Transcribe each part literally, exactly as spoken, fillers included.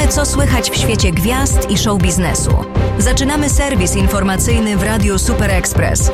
Wiemy, co słychać w świecie gwiazd i show biznesu. Zaczynamy serwis informacyjny w Radiu Super Express.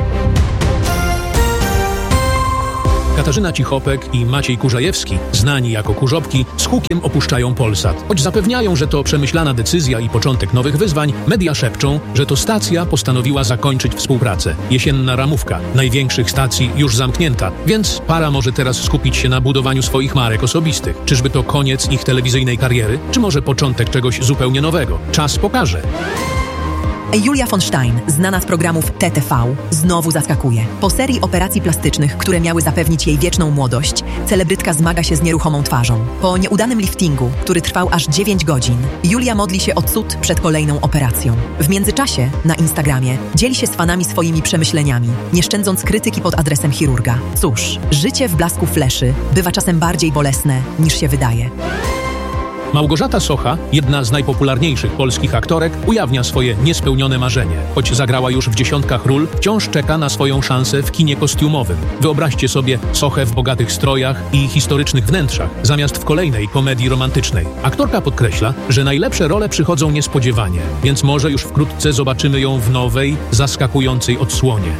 Katarzyna Cichopek i Maciej Kurzajewski, znani jako Kurzopki, z hukiem opuszczają Polsat. Choć zapewniają, że to przemyślana decyzja i początek nowych wyzwań, media szepczą, że to stacja postanowiła zakończyć współpracę. Jesienna ramówka największych stacji już zamknięta, więc para może teraz skupić się na budowaniu swoich marek osobistych. Czyżby to koniec ich telewizyjnej kariery, czy może początek czegoś zupełnie nowego? Czas pokaże. Julia von Stein, znana z programów T T V, znowu zaskakuje. Po serii operacji plastycznych, które miały zapewnić jej wieczną młodość, celebrytka zmaga się z nieruchomą twarzą. Po nieudanym liftingu, który trwał aż dziewięć godzin, Julia modli się o cud przed kolejną operacją. W międzyczasie na Instagramie dzieli się z fanami swoimi przemyśleniami, nie szczędząc krytyki pod adresem chirurga. Cóż, życie w blasku fleszy bywa czasem bardziej bolesne, niż się wydaje. Małgorzata Socha, jedna z najpopularniejszych polskich aktorek, ujawnia swoje niespełnione marzenie. Choć zagrała już w dziesiątkach ról, wciąż czeka na swoją szansę w kinie kostiumowym. Wyobraźcie sobie Sochę w bogatych strojach i historycznych wnętrzach, zamiast w kolejnej komedii romantycznej. Aktorka podkreśla, że najlepsze role przychodzą niespodziewanie, więc może już wkrótce zobaczymy ją w nowej, zaskakującej odsłonie.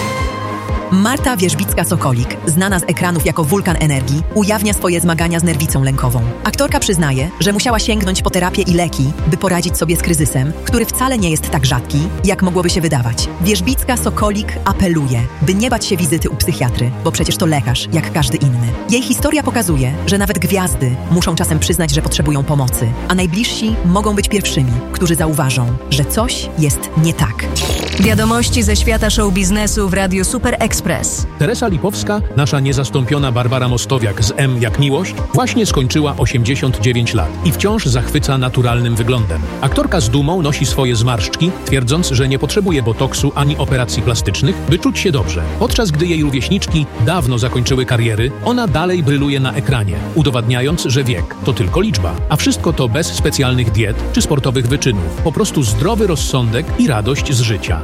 Marta Wierzbicka-Sokolik, znana z ekranów jako wulkan energii, ujawnia swoje zmagania z nerwicą lękową. Aktorka przyznaje, że musiała sięgnąć po terapię i leki, by poradzić sobie z kryzysem, który wcale nie jest tak rzadki, jak mogłoby się wydawać. Wierzbicka-Sokolik apeluje, by nie bać się wizyty u psychiatry, bo przecież to lekarz, jak każdy inny. Jej historia pokazuje, że nawet gwiazdy muszą czasem przyznać, że potrzebują pomocy, a najbliżsi mogą być pierwszymi, którzy zauważą, że coś jest nie tak. Wiadomości ze świata show biznesu w Radiu Super Express. Teresa Lipowska, nasza niezastąpiona Barbara Mostowiak z M jak Miłość, właśnie skończyła osiemdziesiąt dziewięć lat i wciąż zachwyca naturalnym wyglądem. Aktorka z dumą nosi swoje zmarszczki, twierdząc, że nie potrzebuje botoksu ani operacji plastycznych, by czuć się dobrze. Podczas gdy jej rówieśniczki dawno zakończyły kariery, ona dalej bryluje na ekranie, udowadniając, że wiek to tylko liczba. A wszystko to bez specjalnych diet czy sportowych wyczynów. Po prostu zdrowy rozsądek i radość z życia.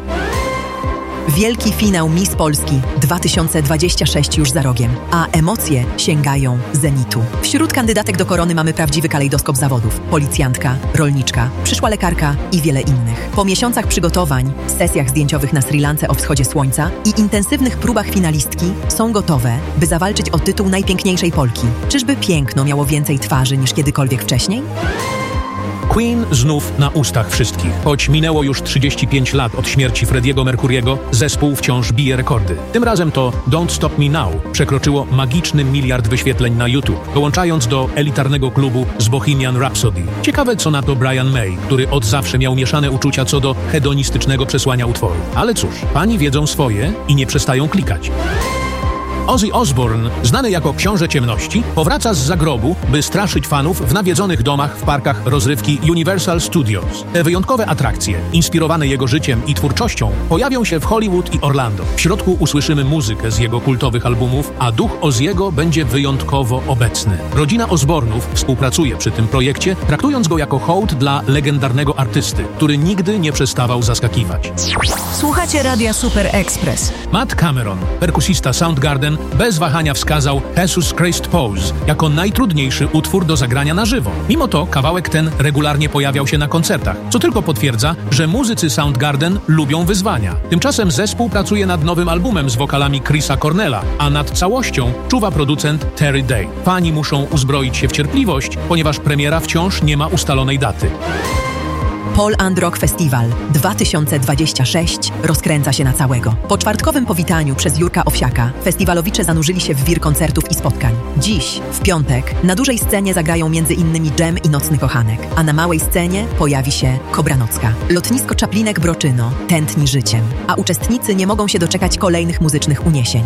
Wielki finał Miss Polski dwa tysiące dwudziesty szósty już za rogiem, a emocje sięgają zenitu. Wśród kandydatek do korony mamy prawdziwy kalejdoskop zawodów. Policjantka, rolniczka, przyszła lekarka i wiele innych. Po miesiącach przygotowań, sesjach zdjęciowych na Sri Lance o wschodzie słońca i intensywnych próbach finalistki są gotowe, by zawalczyć o tytuł najpiękniejszej Polki. Czyżby piękno miało więcej twarzy niż kiedykolwiek wcześniej? Queen znów na ustach wszystkich. Choć minęło już trzydzieści pięć lat od śmierci Freddie'ego Mercuriego, zespół wciąż bije rekordy. Tym razem to Don't Stop Me Now przekroczyło magiczny miliard wyświetleń na YouTube, dołączając do elitarnego klubu z Bohemian Rhapsody. Ciekawe, co na to Brian May, który od zawsze miał mieszane uczucia co do hedonistycznego przesłania utworu. Ale cóż, pani wiedzą swoje i nie przestają klikać. Ozzy Osbourne, znany jako Książę Ciemności, powraca z zagrobu, by straszyć fanów w nawiedzonych domach w parkach rozrywki Universal Studios. Te wyjątkowe atrakcje, inspirowane jego życiem i twórczością, pojawią się w Hollywood i Orlando. W środku usłyszymy muzykę z jego kultowych albumów, a duch Ozziego będzie wyjątkowo obecny. Rodzina Osbournów współpracuje przy tym projekcie, traktując go jako hołd dla legendarnego artysty, który nigdy nie przestawał zaskakiwać. Słuchacie Radia Super Express. Matt Cameron, perkusista Soundgarden, bez wahania wskazał Jesus Christ Pose jako najtrudniejszy utwór do zagrania na żywo. Mimo to kawałek ten regularnie pojawiał się na koncertach, co tylko potwierdza, że muzycy Soundgarden lubią wyzwania. Tymczasem zespół pracuje nad nowym albumem z wokalami Chrisa Cornella, a nad całością czuwa producent Terry Day. Fani muszą uzbroić się w cierpliwość, ponieważ premiera wciąż nie ma ustalonej daty. Pol and Rock Festival dwa tysiące dwudziesty szósty rozkręca się na całego. Po czwartkowym powitaniu przez Jurka Owsiaka festiwalowicze zanurzyli się w wir koncertów i spotkań. Dziś, w piątek, na dużej scenie zagrają między innymi Dżem i Nocny Kochanek, a na małej scenie pojawi się Kobranocka. Lotnisko Czaplinek Broczyno tętni życiem, a uczestnicy nie mogą się doczekać kolejnych muzycznych uniesień.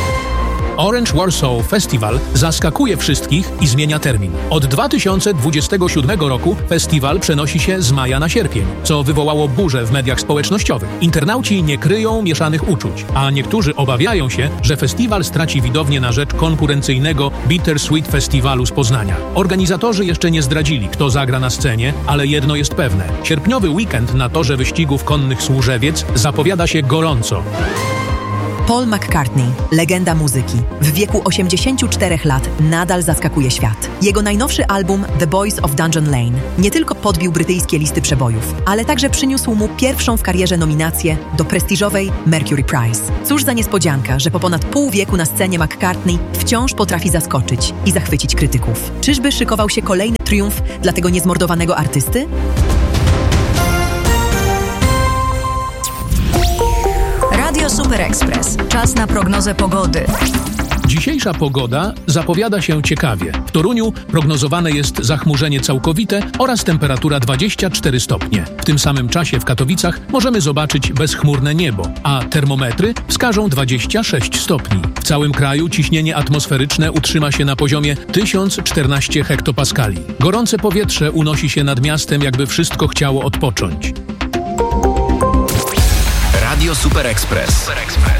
Orange Warsaw Festival zaskakuje wszystkich i zmienia termin. Od dwa tysiące dwudziestego siódmego roku festiwal przenosi się z maja na sierpień, co wywołało burzę w mediach społecznościowych. Internauci nie kryją mieszanych uczuć, a niektórzy obawiają się, że festiwal straci widownię na rzecz konkurencyjnego Bittersweet Festiwalu z Poznania. Organizatorzy jeszcze nie zdradzili, kto zagra na scenie, ale jedno jest pewne. Sierpniowy weekend na torze wyścigów konnych Służewiec zapowiada się gorąco. Paul McCartney, legenda muzyki, w wieku osiemdziesięciu czterech lat nadal zaskakuje świat. Jego najnowszy album The Boys of Dungeon Lane nie tylko podbił brytyjskie listy przebojów, ale także przyniósł mu pierwszą w karierze nominację do prestiżowej Mercury Prize. Cóż za niespodzianka, że po ponad pół wieku na scenie McCartney wciąż potrafi zaskoczyć i zachwycić krytyków. Czyżby szykował się kolejny triumf dla tego niezmordowanego artysty? Radio Super Express. Czas na prognozę pogody. Dzisiejsza pogoda zapowiada się ciekawie. W Toruniu prognozowane jest zachmurzenie całkowite oraz temperatura dwadzieścia cztery stopnie. W tym samym czasie w Katowicach możemy zobaczyć bezchmurne niebo, a termometry wskażą dwadzieścia sześć stopni. W całym kraju ciśnienie atmosferyczne utrzyma się na poziomie tysiąc czternaście hektopaskali. Gorące powietrze unosi się nad miastem, jakby wszystko chciało odpocząć. Radio Super Express.